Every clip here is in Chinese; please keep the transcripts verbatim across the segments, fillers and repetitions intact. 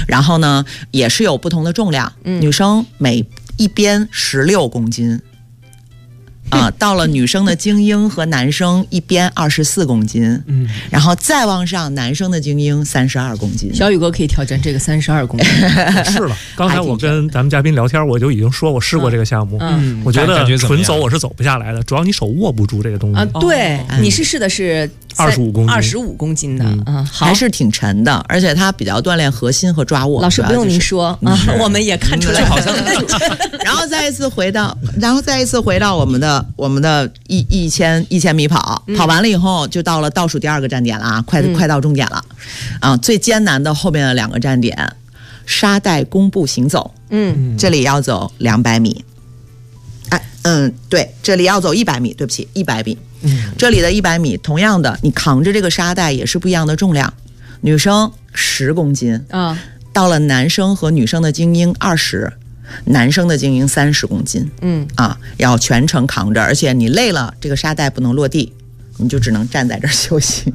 然后呢，也是有不同的重量， 嗯、 女生每一边十六公斤。啊，到了女生的精英和男生一边二十四公斤，嗯，然后再往上，男生的精英三十二公斤。 小宇哥可以挑战这个三十二公斤。 是了，刚才我跟咱们嘉宾聊天，我就已经说我试过这个项目， 嗯， 我觉得纯走我是走不下来的，主要你手握不住这个东西啊。对，哦、你是试的是二十五公斤， 二十五公斤的，嗯，嗯还是挺沉的，而且它比较锻炼核心和抓握。 老师不用您说啊，我们也看出来，好像。 然后再一次回到，然后再一次回到我们的。我们的一一千一千米跑，跑完了以后就到了倒数第二个站点了啊，快快到终点了，啊，最艰难的后面的两个站点，沙袋弓步行走，嗯，这里要走两百米，哎，嗯，对，这里要走一百米，对不起，一百米，嗯，这里的一百米，同样的，你扛着这个沙袋也是不一样的重量，女生十公斤啊，到了男生和女生的精英二十。男生的精英三十公斤，嗯啊，要全程扛着，而且你累了，这个沙袋不能落地，你就只能站在这儿休息。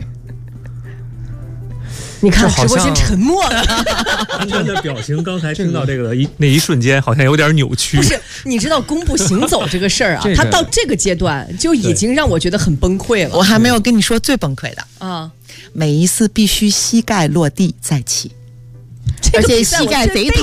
你看直播间沉默了， 安安的表情，刚才听到这个一那一瞬间，好像有点扭曲。 不是，你知道弓步行走这个事儿啊，它到这个阶段就已经让我觉得很崩溃了。 我还没有跟你说最崩溃的啊，每一次必须膝盖落地再起，而且膝盖贼疼。